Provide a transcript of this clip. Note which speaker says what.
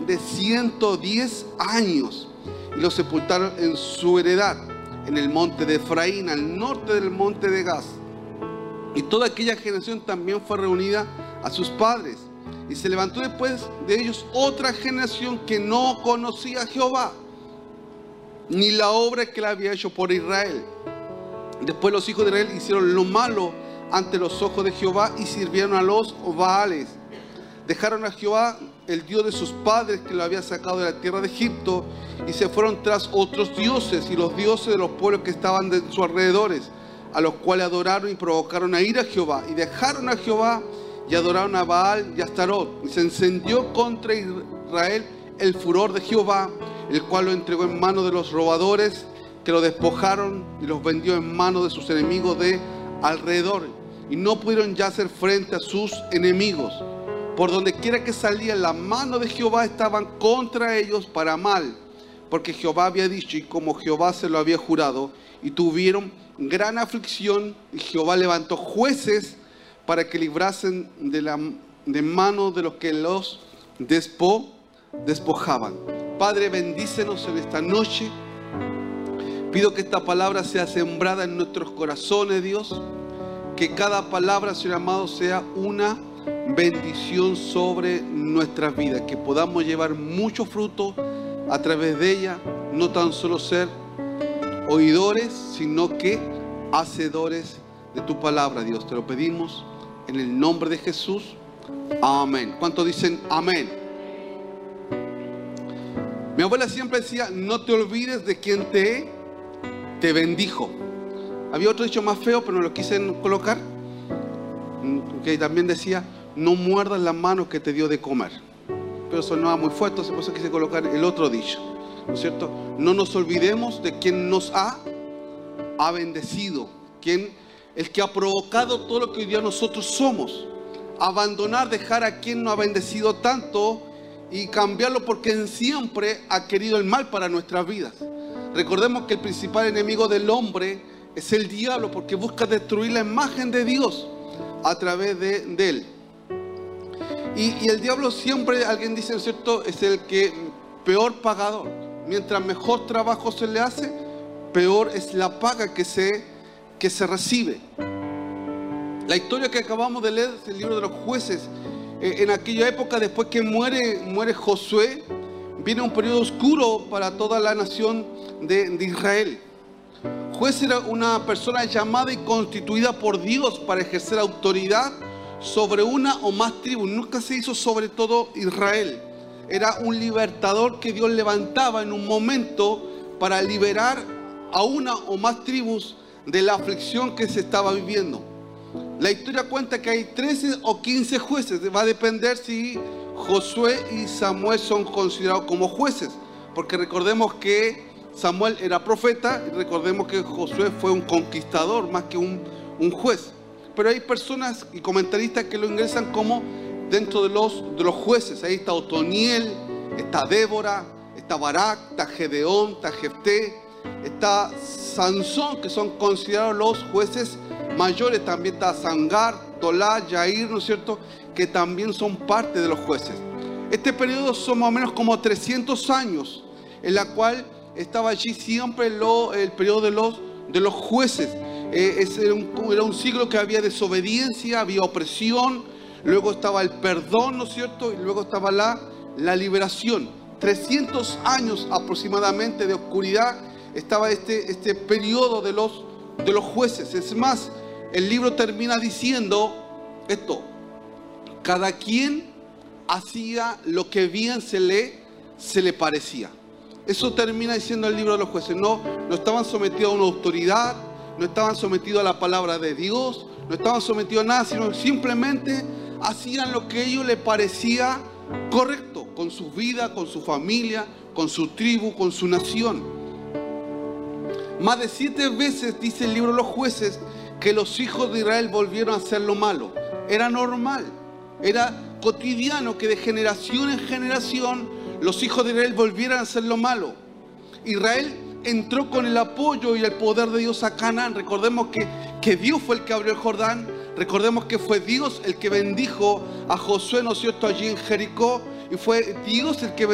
Speaker 1: de 110 años y lo sepultaron en su heredad, en el monte de Efraín, al norte del monte de Gaz. Y toda aquella generación también fue reunida a sus padres. Y se levantó después de ellos otra generación que no conocía a Jehová, ni la obra que él había hecho por Israel. Después los hijos de Israel hicieron lo malo ante los ojos de Jehová y sirvieron a los Baales. Dejaron a Jehová, el Dios de sus padres, que lo había sacado de la tierra de Egipto, y se fueron tras otros dioses y los dioses de los pueblos que estaban de sus alrededores, a los cuales adoraron y provocaron a ir a Jehová. Y dejaron a Jehová y adoraron a Baal y a Astarot. Y se encendió contra Israel el furor de Jehová, el cual lo entregó en manos de los robadores, que lo despojaron y los vendió en manos de sus enemigos de alrededor. Y no pudieron ya hacer frente a sus enemigos. Por donde quiera que salía, la mano de Jehová estaban contra ellos para mal, porque Jehová había dicho y como Jehová se lo había jurado, y tuvieron gran aflicción, y Jehová levantó jueces para que librasen de manos de los que los despojaban. Padre, bendícenos en esta noche. Pido que esta palabra sea sembrada en nuestros corazones, Dios. Que cada palabra, Señor amado, sea una bendición sobre nuestras vidas. Que podamos llevar mucho fruto a través de ella. No tan solo ser oidores, sino que hacedores de tu palabra, Dios. Te lo pedimos en el nombre de Jesús. Amén. ¿Cuántos dicen amén? Mi abuela siempre decía: no te olvides de quien te bendijo. Había otro dicho más feo, pero no lo quise colocar, que también decía: no muerdas la mano que te dio de comer. Pero sonaba muy fuerte, por eso quise colocar el otro dicho, ¿no es cierto? No nos olvidemos de quien nos ha bendecido, el que ha provocado todo lo que hoy día nosotros somos. Abandonar, dejar a quien nos ha bendecido tanto y cambiarlo por quien siempre ha querido el mal para nuestras vidas. Recordemos que el principal enemigo del hombre es el diablo, porque busca destruir la imagen de Dios a través de él. Y el diablo siempre, alguien dice, ¿no es cierto?, es el que peor pagador. Mientras mejor trabajo se le hace, peor es la paga que se recibe. La historia que acabamos de leer es el libro de los jueces. En aquella época, después que muere Josué, viene un periodo oscuro para toda la nación de Israel. Juez era una persona llamada y constituida por Dios para ejercer autoridad sobre una o más tribus. Nunca se hizo sobre todo Israel. Era un libertador que Dios levantaba en un momento para liberar a una o más tribus de la aflicción que se estaba viviendo. La historia cuenta que hay 13 o 15 jueces. Va a depender si Josué y Samuel son considerados como jueces, porque recordemos que Samuel era profeta y recordemos que Josué fue un conquistador más que un juez. Pero hay personas y comentaristas que lo ingresan como dentro de los jueces. Ahí está Otoniel, está Débora, está Barak, está Gedeón, está Jefté, está Sansón, que son considerados los jueces mayores. También está Sangar, Tolá, Yair, ¿no es cierto?, que también son parte de los jueces. Este periodo son más o menos como 300 años, en la cual estaba allí siempre el periodo de los jueces. Era un siglo que había desobediencia, había opresión, luego estaba el perdón, ¿no es cierto?, y luego estaba la liberación. 300 años aproximadamente de oscuridad estaba este periodo de los jueces. Es más, el libro termina diciendo esto: cada quien hacía lo que bien se le parecía. Eso termina diciendo el libro de los jueces. No estaban sometidos a una autoridad, no estaban sometidos a la palabra de Dios, no estaban sometidos a nada, sino simplemente hacían lo que a ellos les parecía correcto, con su vida, con su familia, con su tribu, con su nación. Más de 7 veces dice el libro de los jueces que los hijos de Israel volvieron a hacer lo malo. Era normal, era cotidiano que de generación en generación los hijos de Israel volvieran a hacer lo malo. Israel entró con el apoyo y el poder de Dios a Canaán. Recordemos que Dios fue el que abrió el Jordán. Recordemos que fue Dios el que bendijo a Josué, ¿no es cierto?, allí en Jericó. Y fue Dios el que